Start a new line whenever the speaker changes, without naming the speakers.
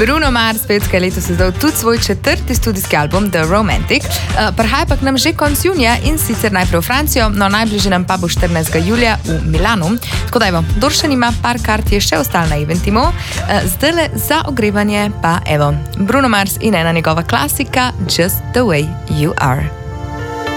Bruno Mars je letos izdal tudi svoj 4. studijski album The Romantic. Prihaja pa k nam že konec junija in sicer najprej v Francijo, no najbližje nam pa bo 14. julija v Milanu. Tako da evo, kdor še nima par kart, je še ostal na Eventimo. Zdajle za ogrevanje pa evo, Bruno Mars in ena njegova klasika Just the Way You Are.